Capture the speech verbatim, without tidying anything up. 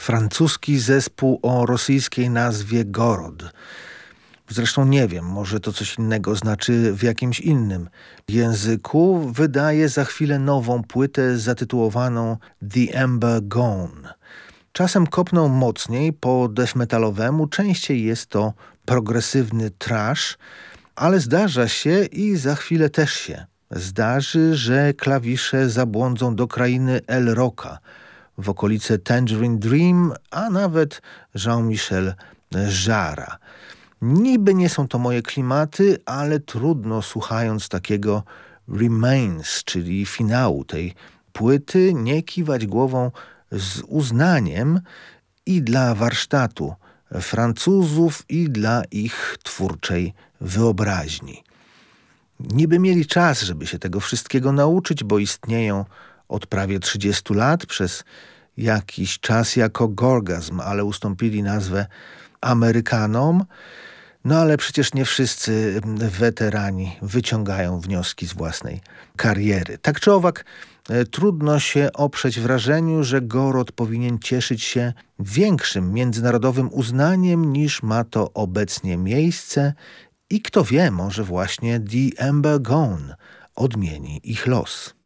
Francuski zespół o rosyjskiej nazwie Gorod. Zresztą nie wiem, może to coś innego znaczy w jakimś innym języku. Wydaje za chwilę nową płytę zatytułowaną The Ember Gone. Czasem kopną mocniej po death metalowemu, częściej jest to progresywny trash, ale zdarza się i za chwilę też się zdarzy, że klawisze zabłądzą do krainy El Rocka, w okolice Tangerine Dream, a nawet Jean-Michel Jarre'a. Niby nie są to moje klimaty, ale trudno, słuchając takiego Remains, czyli finału tej płyty, nie kiwać głową z uznaniem i dla warsztatu Francuzów, i dla ich twórczej wyobraźni. Niby mieli czas, żeby się tego wszystkiego nauczyć, bo istnieją od prawie trzydziestu lat, przez jakiś czas jako Gorgasm, ale ustąpili nazwę Amerykanom. No ale przecież nie wszyscy weterani wyciągają wnioski z własnej kariery. Tak czy owak, trudno się oprzeć wrażeniu, że Gorod powinien cieszyć się większym międzynarodowym uznaniem, niż ma to obecnie miejsce i kto wie, może właśnie The Ember Gone odmieni ich los.